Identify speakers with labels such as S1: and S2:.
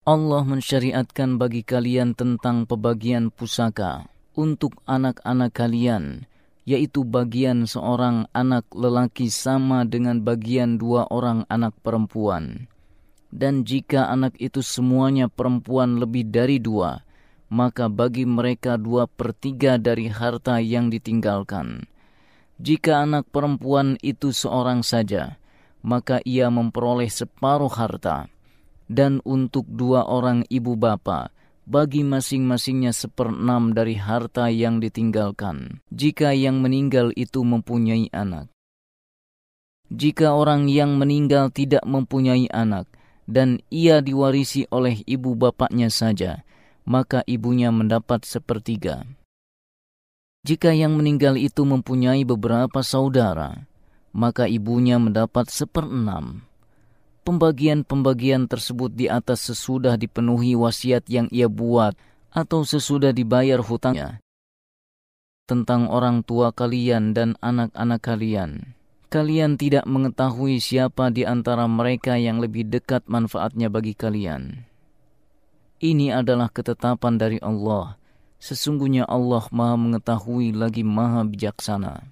S1: Allah mensyariatkan bagi kalian tentang pembagian pusaka untuk anak-anak kalian, yaitu bagian seorang anak lelaki sama dengan bagian 2 orang anak perempuan. Dan jika anak itu semuanya perempuan lebih dari 2, maka bagi mereka 2/3 dari harta yang ditinggalkan. Jika anak perempuan itu seorang saja, maka ia memperoleh separuh harta. Dan untuk 2 orang ibu bapa, bagi masing-masingnya 1/6 dari harta yang ditinggalkan, jika yang meninggal itu mempunyai anak. Jika orang yang meninggal tidak mempunyai anak, dan ia diwarisi oleh ibu bapaknya saja, maka ibunya mendapat 1/3. Jika yang meninggal itu mempunyai beberapa saudara, maka ibunya mendapat 1/6. Pembagian-pembagian tersebut di atas sesudah dipenuhi wasiat yang ia buat atau sesudah dibayar hutangnya. Tentang orang tua kalian dan anak-anak kalian, kalian tidak mengetahui siapa di antara mereka yang lebih dekat manfaatnya bagi kalian. Ini adalah ketetapan dari Allah. Sesungguhnya Allah Maha mengetahui lagi Maha bijaksana.